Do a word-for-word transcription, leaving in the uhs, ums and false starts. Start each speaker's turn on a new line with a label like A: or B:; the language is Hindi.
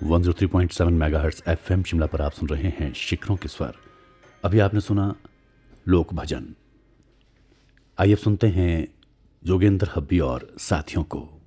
A: One zero three point seven megahertz FM Shimla पर आप सुन रहे हैं शिखरों के स्वर। अभी आपने सुना लोक भजन। आइए सुनते हैं जोगेंद्र हब्बी और साथियों को।